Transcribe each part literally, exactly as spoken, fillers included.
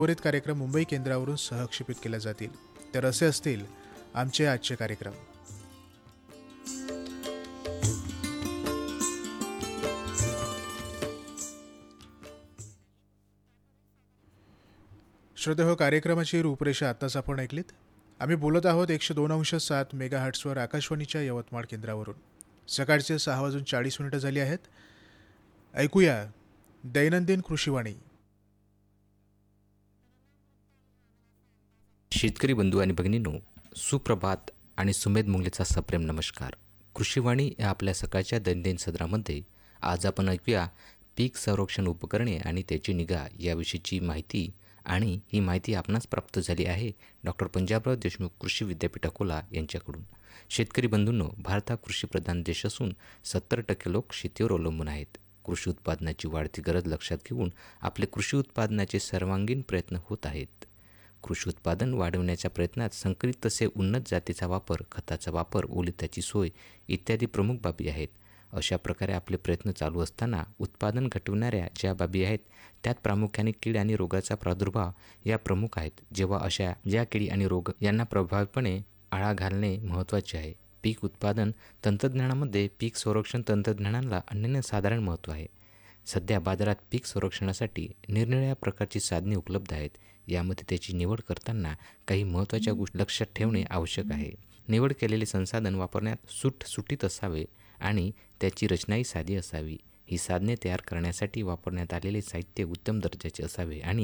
उर्वरित कार्यक्रम मुंबई केंद्रावरून सहक्षेपित केले जातील. तर असे असतील आमचे आजचे कार्यक्रम. श्रोते हो, कार्यक्रमाची रूपरेषा आत्ताच आपण ऐकलीत. आम्ही बोलत आहोत एकशे दोन अंश सात मेगा हर्ट्सवर आकाशवाणीच्या यवतमाळ केंद्रावरून. सकाळचे सहा वाजून चाळीस मिनिटं झाली आहेत. ऐकूया दैनंदिन कृषीवाणी. शेतकरी बंधू आणि भगिनींनो, सुप्रभात आणि सुमेध मुंगलेचा सप्रेम नमस्कार. कृषीवाणी या आपल्या सकाळच्या दैनंदिन सदरामध्ये आज आपण ऐकूया पीक संरक्षण उपकरणे आणि त्याची निगा याविषयीची माहिती. आणि ही माहिती आपणास प्राप्त झाली आहे डॉक्टर पंजाबराव देशमुख कृषी विद्यापीठ अकोला यांच्याकडून. शेतकरी बंधूंनो, भारत हा कृषीप्रधान देश असून सत्तर टक्के लोक शेतीवर अवलंबून आहेत. कृषी उत्पादनाची वाढती गरज लक्षात घेऊन आपले कृषी उत्पादनाचे सर्वांगीण प्रयत्न होत आहेत. कृषी उत्पादन वाढवण्याच्या प्रयत्नात संकरित तसे उन्नत जातीचा वापर, खताचा वापर, ओलिताची सोय इत्यादी प्रमुख बाबी आहेत. अशा प्रकारे आपले प्रयत्न चालू असताना उत्पादन घटवणाऱ्या ज्या बाबी आहेत त्यात प्रामुख्याने कीड आणि रोगाचा प्रादुर्भाव या प्रमुख आहेत. जेव्हा अशा ज्या किडी आणि रोग यांना प्रभावीपणे आळा घालणे महत्त्वाचे आहे. पीक उत्पादन तंत्रज्ञानामध्ये पीक संरक्षण तंत्रज्ञानाला अनन्यसाधारण महत्त्व आहे. सध्या बाजारात पीक संरक्षणासाठी निरनिराळ्या प्रकारची साधने उपलब्ध आहेत. यामध्ये त्याची निवड करताना काही महत्त्वाच्या गोष्टी लक्षात ठेवणे आवश्यक आहे. निवड केलेले संसाधन वापरण्यात सुटसुटीत असावे आणि त्याची रचनाही साधी असावी. ही साधने तयार करण्यासाठी वापरण्यात आलेले साहित्य उत्तम दर्जाचे असावे आणि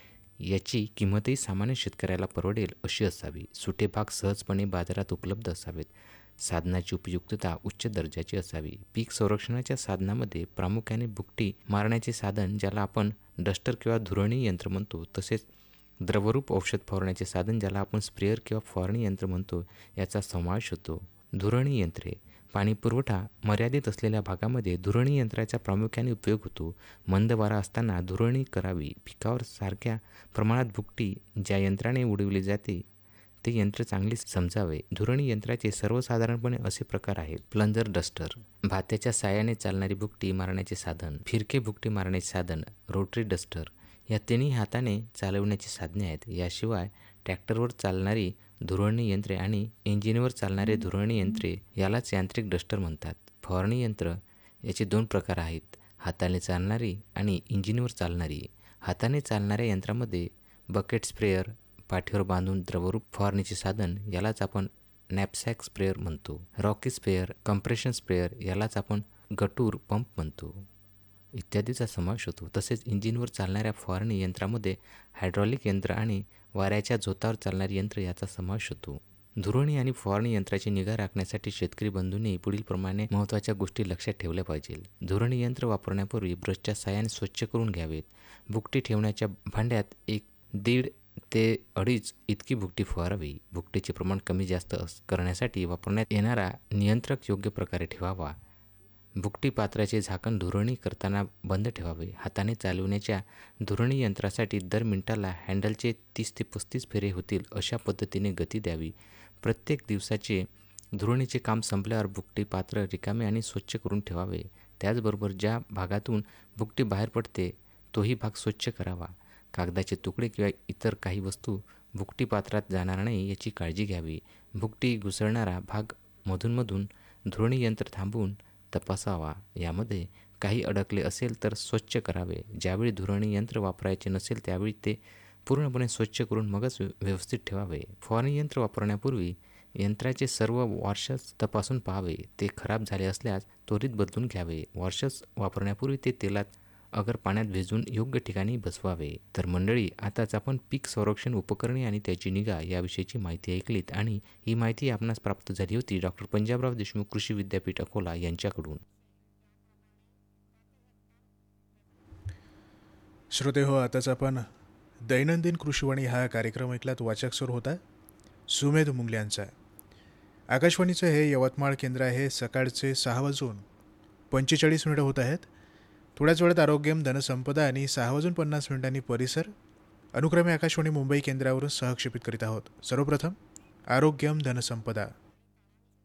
याची किंमतही सामान्य शेतकऱ्याला परवडेल अशी असावी. सुटे भाग सहजपणे बाजारात उपलब्ध असावेत. साधनाची उपयुक्तता उच्च दर्जाची असावी. पीक संरक्षणाच्या साधनामध्ये प्रामुख्याने भुकटी मारण्याचे साधन, ज्याला आपण डस्टर किंवा धुरणी यंत्र म्हणतो, तसेच द्रवरूप औषध फवारण्याचे साधन, ज्याला आपण स्प्रेअर किंवा फवारणी यंत्र म्हणतो, याचा समावेश होतो. धुरणी यंत्रे. पाणी पुरवठा मर्यादित असलेल्या भागामध्ये धुरणी यंत्राचा प्रामुख्याने उपयोग होतो. मंद वारा असताना धुरणी करावी. पिकावर सारख्या प्रमाणात भुकटी ज्या यंत्राने उडविली जाते ते यंत्र चांगले समजावे. धुरणी यंत्राचे सर्वसाधारणपणे असे प्रकार आहेत. प्लंजर डस्टर, भात्याच्या साहाय्याने चालणारी भुकटी मारण्याचे साधन, फिरके भुकटी मारण्याचे साधन, रोटरी डस्टर, या तिन्ही हाताने चालवण्याची साधने आहेत. याशिवाय ट्रॅक्टरवर चालणारी धुरणी यंत्रे आणि इंजिनवर चालणारे धुरणी यंत्रे यालाच यांत्रिक डस्टर म्हणतात. फवारणी यंत्र याचे दोन प्रकार आहेत, हाताने चालणारी आणि इंजिनवर चालणारी. हाताने चालणाऱ्या यंत्रामध्ये बकेट स्प्रेअर, पाठीवर बांधून द्रवरूप फवारणीचे साधन, यालाच आपण नॅपसॅक स्प्रेअर म्हणतो. रॉकी स्प्रेअर, कंप्रेशन स्प्रेअर, यालाच आपण गटूर पंप म्हणतो, इत्यादीचा समावेश होतो. तसेच इंजिनवर चालणाऱ्या फवारणी यंत्रामध्ये हायड्रॉलिक यंत्र आणि वाऱ्याच्या झोतावर चालणारी यंत्र याचा समावेश होतो. धुरणी आणि फवारणी यंत्राची निगा राखण्यासाठी शेतकरी बंधूंनी पुढील प्रमाणे महत्त्वाच्या गोष्टी लक्षात ठेवल्या पाहिजे. धुरणी यंत्र वापरण्यापूर्वी ब्रशच्या साहाय्याने स्वच्छ करून घ्यावेत. भुकटी ठेवण्याच्या भांड्यात एक दीड ते अडीच इतकी भुकटी फवारावी. भुकटीचे प्रमाण कमी जास्त करण्यासाठी वापरण्यात येणारा नियंत्रक योग्य प्रकारे ठेवावा. भुकटी पात्राचे झाकण धुरणी करताना बंद ठेवावे. हाताने चालवण्याच्या धुरणी यंत्रासाठी दर मिनिटाला हँडलचे तीस ते पस्तीस फेरे होतील अशा पद्धतीने गती द्यावी. प्रत्येक दिवसाचे धुरणीचे काम संपल्यावर भुकटी पात्र रिकामे आणि स्वच्छ करून ठेवावे. त्याचबरोबर ज्या भागातून भुकटी बाहेर पडते तोही भाग स्वच्छ करावा. कागदाचे तुकडे किंवा इतर काही वस्तू भुकटी पात्रात जाणार नाही याची काळजी घ्यावी. भुकटी घुसळणारा भाग मधूनमधून धुरणी यंत्र थांबवून तपासावा. यामध्ये काही अडकले असेल तर स्वच्छ करावे. ज्यावेळी धुरणी यंत्र वापरायचे नसेल त्यावेळी ते पूर्णपणे स्वच्छ करून मगच व्यवस्थित ठेवावे. फवारणी यंत्र वापरण्यापूर्वी यंत्राचे सर्व वॉशर्स तपासून पाहावे. ते खराब झाले असल्यास त्वरित बदलून घ्यावे. वॉशर्स वापरण्यापूर्वी ते तेलात अगर पाण्यात भिजवून योग्य ठिकाणी बसवावे. तर मंडळी, आताच आपण पीक संरक्षण उपकरणे आणि त्याची निगा याविषयीची माहिती ऐकलीत आणि ही माहिती आपणास प्राप्त झाली होती डॉक्टर पंजाबराव देशमुख कृषी विद्यापीठ अकोला यांच्याकडून. श्रोते हो, आताच आपण दैनंदिन कृषीवाणी हा कार्यक्रम ऐकलात. वाचक सर होता सुमेध मुंगले यांचा. आकाशवाणीचं हे यवतमाळ केंद्र आहे. सकाळचे सहा वाजून पंचेचाळीस मिनिटं होत आहेत. थोड्याच वेळात आरोग्यम, धनसंपदा आणि सहा वाजून पन्नास मिनिटांनी परिसर अनुक्रमे आकाशवाणी मुंबई केंद्रावरून सहक्षेपित करीत आहोत. सर्वप्रथम आरोग्यम, धनसंपदा.